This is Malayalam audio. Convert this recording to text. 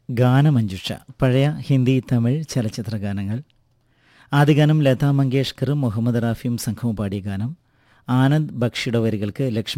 ഗാനമഞ്ജുഷ, പഴയ ഹിന്ദി തമിഴ് ചലച്ചിത്ര ഗാനങ്ങൾ. ആദ്യ ഗാനം ലതാ മങ്കേഷ്കറും മുഹമ്മദ് റാഫിയും സംഘവും പാടിയ ഗാനം. ആനന്ദ് ബക്ഷിയുടെ വരികൾക്ക് ലക്ഷ്മി